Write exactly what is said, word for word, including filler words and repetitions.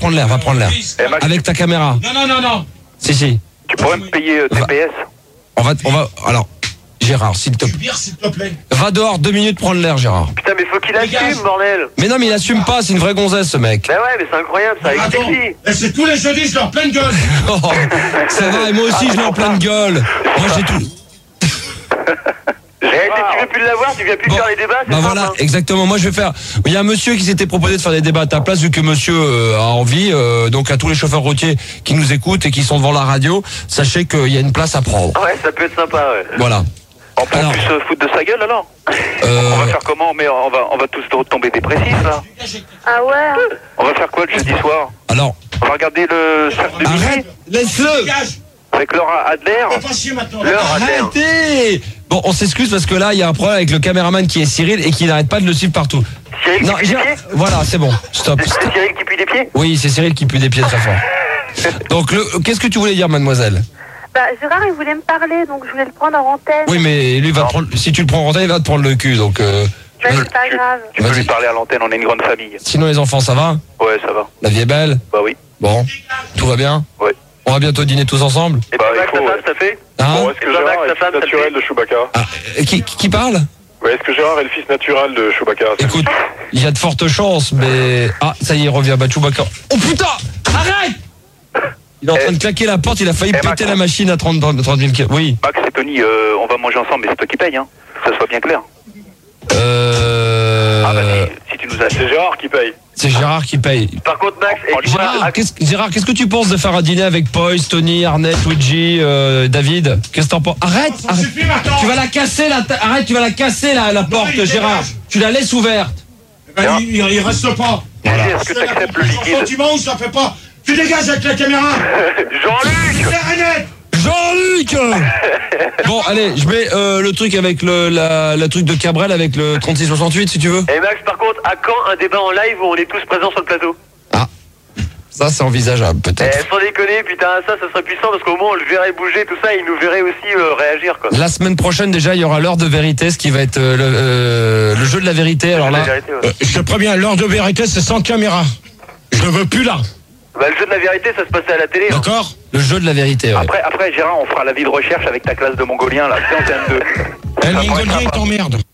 prendre l'air, va prendre l'air. Eh, Max, Avec ta caméra. Non, non, non, non. Si, si. tu pourrais me payer euh, T P S? On va, on va, alors, Gérard, s'il te plaît. Subir, s'il te plaît. Va dehors deux minutes prendre l'air, Gérard. Putain, mais faut qu'il Dégage. assume, bordel. Mais non, mais il assume pas, c'est une vraie gonzesse, ce mec. Bah ouais, mais c'est incroyable, ça, Attends, explique. et c'est tous les jeudis, je leur pleine gueule. Oh, ça va, et moi aussi, je l'ai en pleine gueule. Moi, j'ai tout. Eh, tu veux plus l'avoir, tu viens plus Bon, faire les débats, c'est bah simple, voilà, hein. exactement. Moi, je vais faire. Il y a un monsieur qui s'était proposé de faire des débats à ta place, vu que monsieur euh, a envie. Euh, donc, à tous les chauffeurs routiers qui nous écoutent et qui sont devant la radio, sachez qu'il y a une place à prendre. Ouais, ça peut être sympa, ouais. Voilà. On peut Alors. plus se foutre de sa gueule, alors Euh, On va faire comment? Mais on va, on va tous tomber dépressifs, là. Ah ouais. On va faire quoi le jeudi soir? Alors, On va regarder le cercle de arrête, minuit laisse-le. Dégage. avec Laura Adler. Fais pas chier maintenant. Laura Adler. Arrêtez. Bon, on s'excuse parce que là, il y a un problème avec le caméraman qui est Cyril et qui n'arrête pas de le suivre partout. Cyril Non, qui pue des Gérard- pieds? voilà, c'est bon. Stop. C'est stop. Cyril qui pue des pieds? Oui, c'est Cyril qui pue des pieds très fort. Donc, le, qu'est-ce que tu voulais dire, mademoiselle? Bah, Gérard, il voulait me parler, donc je voulais le prendre en antenne. Oui, mais lui va te prendre. Si tu le prends en antenne, il va te prendre le cul. Donc, euh, Bah, tu veux- c'est pas grave. Tu peux Vas-y. lui parler à l'antenne, on est une grande famille. sinon les enfants, ça va? Ouais, ça va. La vie est belle? Bah oui. Bon, tout va bien? Ouais. On va bientôt dîner tous ensemble? Et Bah, puis Max, il faut, ta femme, ouais. ça fait? Hein? Bon, est-ce que Et toi, Gérard Max, est ta le femme, fils ça te naturel plaît de Chewbacca? Ah, euh, qui, qui parle? Ouais, est-ce que Gérard est le fils naturel de Chewbacca? Écoute, il y a de fortes chances, mais... Ah, ça y est, il revient, bah, Chewbacca. Oh putain! Arrête! Il est en train de claquer la porte, il a failli Eh, péter Max. la machine à trente mille kilomètres. Oui. Max et Tony, euh, on va manger ensemble, mais c'est toi qui paye, hein. Que ça soit bien clair. Euh... Ah bah si, si tu nous as... C'est Gérard qui paye. C'est Gérard qui paye. Par contre, Max, et dis-moi, Gérard, ah, qu'est-ce, Gérard, qu'est-ce que tu penses de faire un dîner avec Poise, Tony, Arnett, Luigi, euh, David? Qu'est-ce que t'en penses? Arrête, Ça arrête. suffit maintenant. Tu vas la casser la ta- arrête, tu vas la casser la, la porte, il Gérard. dégage. Tu la laisses ouverte. Eh ben, il, il, il reste pas. est-ce que tu acceptes le Le liquide? sentiment, ça fait pas. Tu dégages avec la caméra. Jean-Luc! Clair et net. Jean-Luc. Bon, allez, je mets euh, le truc avec le la, la truc de Cabrel avec le trente-six soixante-huit si tu veux. Et Max, par contre, à quand un débat en live où on est tous présents sur le plateau? Ah, ça c'est envisageable Eh, peut-être. sans déconner, putain, ça, ça serait puissant parce qu'au moins on le verrait bouger, tout ça, et il nous verrait aussi euh, réagir, quoi. La semaine prochaine déjà, il y aura l'heure de vérité, ce qui va être euh, le, euh, le jeu de la vérité. Alors La là, vérité, ouais. Euh, je te préviens, l'heure de vérité, c'est sans caméra. Je ne veux plus là. Bah, le jeu de la vérité, ça se passait à la télé. Hein. D'accord? le jeu de la vérité. Ouais. Après, après, Gérard, on fera la vie de recherche avec ta classe de mongolien, là. C'est en termes de... Eh, le mongolien, il t'emmerde.